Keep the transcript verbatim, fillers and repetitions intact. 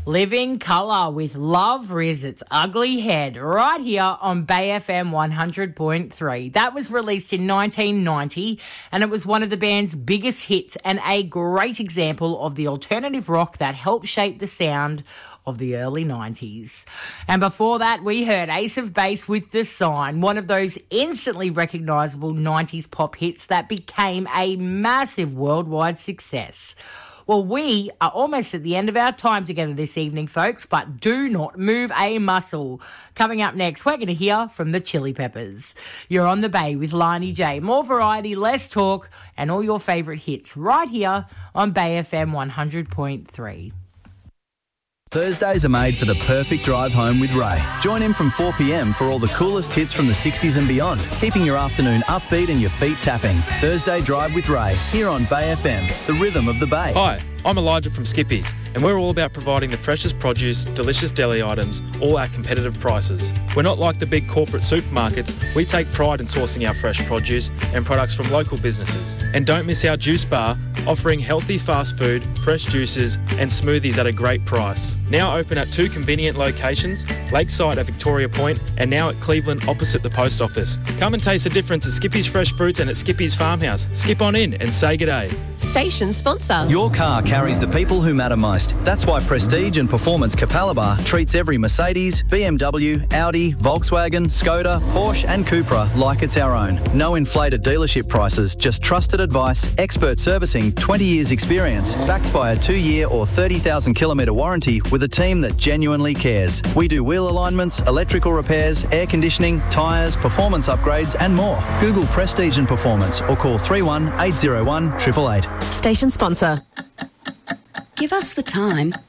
Living Colour with Love Rears Its Ugly Head right here on Bay F M one hundred point three. That was released in nineteen ninety and it was one of the band's biggest hits and a great example of the alternative rock that helped shape the sound of the early nineties. And before that, we heard Ace of Base with The Sign, one of those instantly recognisable nineties pop hits that became a massive worldwide success. Well, we are almost at the end of our time together this evening, folks, but do not move a muscle. Coming up next, we're going to hear from the Chili Peppers. You're on the Bay with Lani J. More variety, less talk, and all your favourite hits right here on Bay F M one hundred point three. Thursdays are made for the perfect drive home with Ray. Join him from four p m for all the coolest hits from the sixties and beyond, keeping your afternoon upbeat and your feet tapping. Thursday Drive with Ray, here on Bay F M, the rhythm of the Bay. Hi, I'm Elijah from Skippies, and we're all about providing the freshest produce, delicious deli items, all at competitive prices. We're not like the big corporate supermarkets. We take pride in sourcing our fresh produce and products from local businesses. And don't miss our juice bar, offering healthy fast food, fresh juices and smoothies at a great price. Now open at two convenient locations, Lakeside at Victoria Point and now at Cleveland opposite the post office. Come and taste the difference at Skippy's Fresh Fruits and at Skippy's Farmhouse. Skip on in and say g'day. Station sponsor. Your car carries the people who matter most. That's why Prestige and Performance Capalaba treats every Mercedes, B M W, Audi, Volkswagen, Skoda, Porsche and Cupra like it's our own. No inflated dealership prices, just trusted advice, expert servicing, twenty years experience, backed by a two-year or thirty thousand kilometre warranty with a team that genuinely cares. We do wheel alignments, electrical repairs, air conditioning, tyres, performance upgrades and more. Google Prestige and Performance or call three one eight zero one eight eight eight. Station sponsor. Give us the time